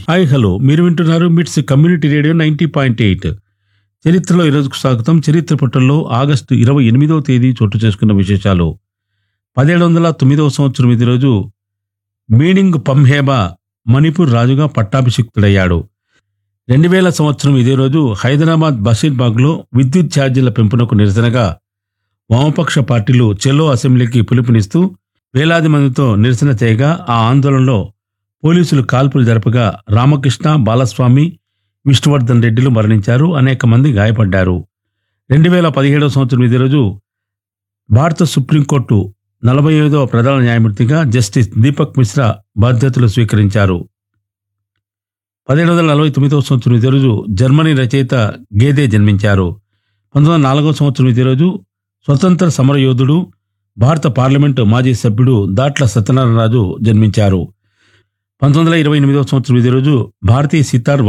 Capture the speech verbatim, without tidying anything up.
Hi hello మీరు వింటున్నారు మిట్స్ community radio ninety point eight. చరిత్రలో ఈరోజుకు స్వాగతం. చరిత్ర పుటల్లో ఆగస్టు ఇరవై ఎనిమిదవ తేదీ చోటు చేసుకున్న విశేషాలు. పదిహేడు వందల తొమ్మిదవ సంవత్సరం ఇది రోజు మీనింగ్ పంహేబా మణిపూర్ రాజుగా పట్టాభిషిక్తుడయ్యాడు. రెండు వేల సంవత్సరం ఇదే రోజు హైదరాబాద్ బషీర్బాగ్లో విద్యుత్ ఛార్జీల పెంపునకు నిరసనగా వామపక్ష పార్టీలు చెలో అసెంబ్లీకి పిలుపునిస్తూ వేలాది మందితో నిరసన చేయగా ఆ ఆందోళనలో పోలీసులు కాల్పులు జరపగా రామకృష్ణ, బాలస్వామి, విష్ణువర్ధన్ రెడ్డిలు మరణించారు. అనేక మంది గాయపడ్డారు. రెండు వేల పదిహేడవ సంవత్సరం ఇదే రోజు భారత సుప్రీంకోర్టు నలభై ఐదవ ప్రధాన న్యాయమూర్తిగా జస్టిస్ దీపక్ మిశ్రా బాధ్యతలు స్వీకరించారు. పదిహేడు వందల నలభై తొమ్మిదవ సంవత్సరం ఇదే రోజు జర్మనీ రచయిత గేదే జన్మించారు. పంతొమ్మిది వందల నాలుగవ సంవత్సరం ఇదే రోజు స్వతంత్ర సమరయోధుడు, భారత పార్లమెంటు మాజీ సభ్యుడు దాట్ల సత్యనారాయణరాజు జన్మించారు. పంతొమ్మిది వందల ఇరవై ఎనిమిదవ సంవత్సరం ఇదే రోజు భారతీయ సితార్